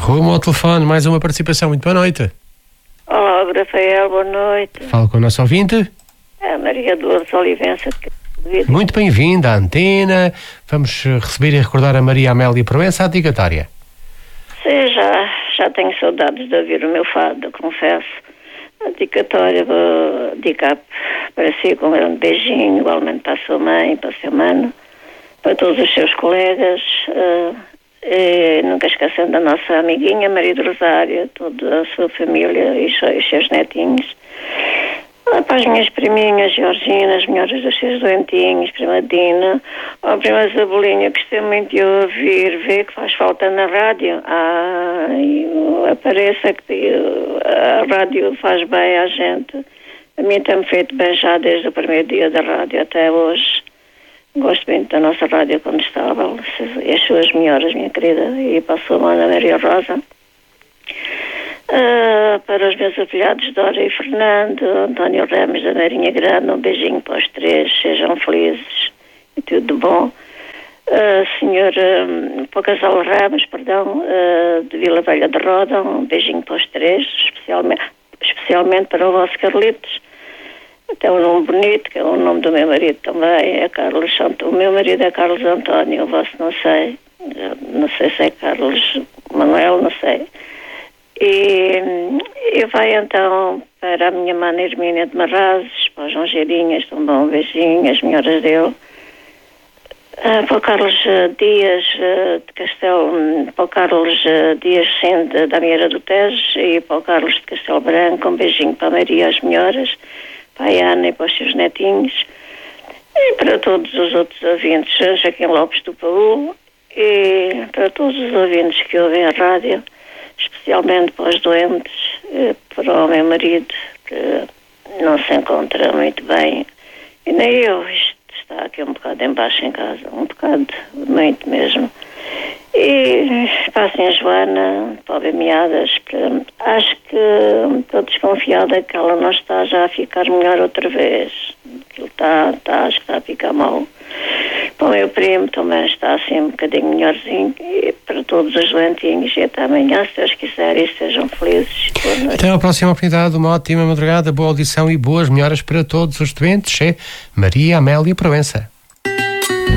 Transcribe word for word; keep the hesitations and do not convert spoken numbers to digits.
Rumo ao telefone, mais uma participação. Muito boa noite. Olá, Rafael, boa noite. Falo com o nosso ouvinte. É a Maria de Lourdes Olivença. Muito bem-vinda à antena. Vamos receber e recordar a Maria Amélia Proença, a dedicatória. Sim, já, já tenho saudades de ouvir o meu fado, confesso. A dedicatória vou dedicar para si com um grande beijinho, igualmente para a sua mãe, para o seu mano, para todos os seus colegas, uh, e nunca esquecendo da nossa amiguinha Maria do Rosário, toda a sua família e os seus netinhos. Para as minhas priminhas, Georgina, as melhores dos seus doentinhos, prima Dina, a prima Zabolinha, gostei muito de ouvir, ver que faz falta na rádio. Ah, apareça que a rádio faz bem à gente. A mim tem-me feito bem já desde o primeiro dia da rádio até hoje. Gosto muito da nossa rádio quando estava, e as suas melhores, minha querida, e para a sua mãe, Maria Rosa. Uh, para os meus afilhados Dora e Fernando, António Ramos da Marinha Grande, um beijinho para os três, sejam felizes e tudo de bom. Uh, senhor, um, para o casal Ramos, perdão, uh, de Vila Velha de Roda, um beijinho para os três, especialmente, especialmente para o vosso Carlitos. Tem um nome bonito, que é o nome do meu marido também, é Carlos Santo. O meu marido é Carlos António, o vosso não sei, não sei se é Carlos Manuel, não sei. E, e vai então para a minha mana Hermínia de Marrazes, para os João Geirinhas, um bom beijinho, as melhoras dele. Uh, para o Carlos uh, Dias uh, de Castelo, para o Carlos uh, Dias Sende da Mieira do Tejo e para o Carlos de Castelo Branco, um beijinho para a Maria, as melhoras, para a Ana e para os seus netinhos, e para todos os outros ouvintes, Joaquim Lopes do Paú, e para todos os ouvintes que ouvem a rádio, especialmente para os doentes, para o meu marido, que não se encontra muito bem, e nem eu, isto está aqui um bocado em baixo em casa, um bocado, muito mesmo. E para a senhora Joana, para o Bemiadas, acho que estou desconfiada que ela não está já a ficar melhor outra vez. Aquilo está, está, acho que está a ficar mal. Para o meu primo também está assim um bocadinho melhorzinho, e para todos os doentinhos, e até amanhã, se Deus quiser, e sejam felizes. Até à próxima oportunidade, uma ótima madrugada, boa audição e boas melhoras para todos os doentes. É Maria Amélia Proença.